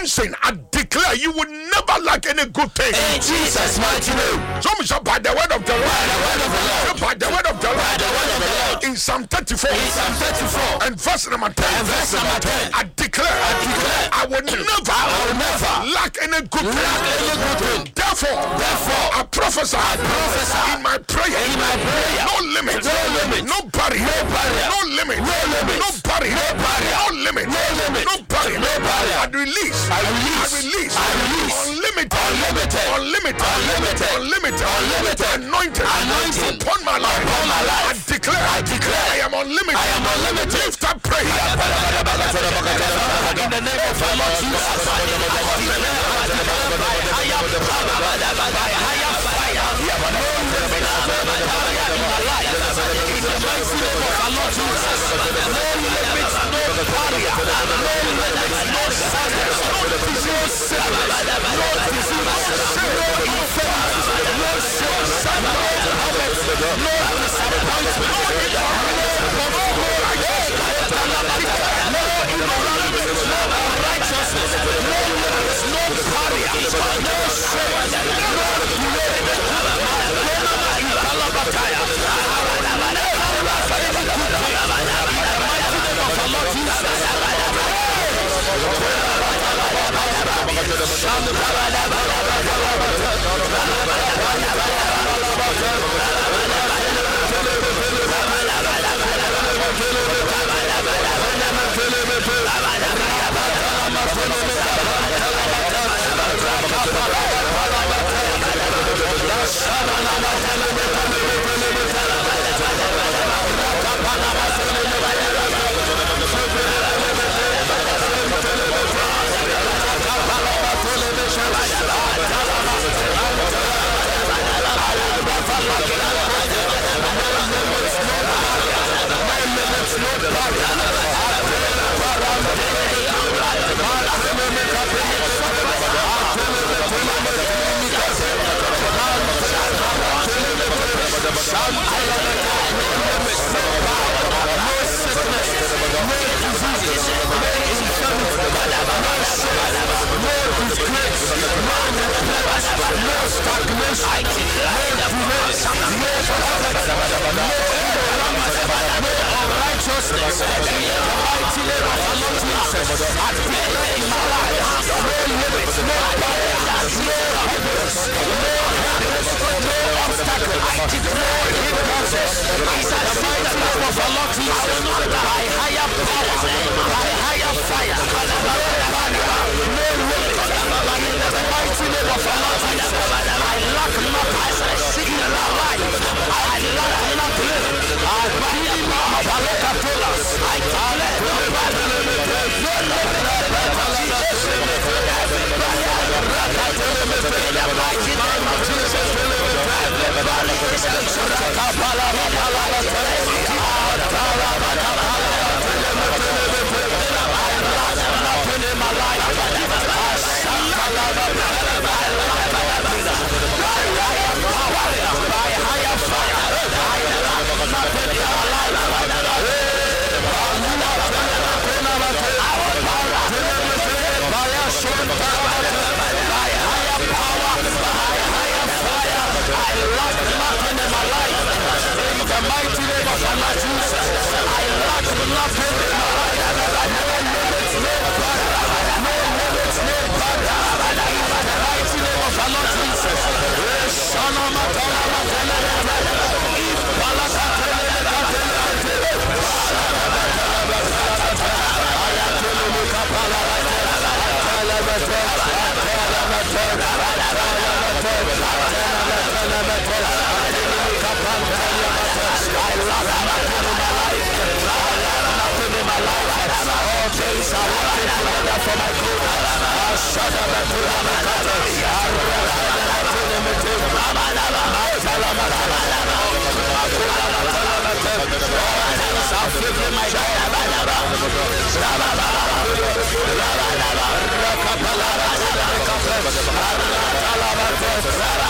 Johnson, I declare you will never lack any good thing. In Jesus' mighty name. Some shall by the word of the Lord. By the word of the Lord. By the word of the Lord. By the word of the Lord. In Psalm 34. In Psalm 34. And verse number 10. And verse number 10. I declare. I will never lack any good thing. Therefore, I prophesy. In my prayer. No limit. No barrier. No limit. No barrier. No limit. No barrier. I release. Unlimited anointing upon my life. I declare I am unlimited. Lift up prayer. In the name of our Lord Jesus, I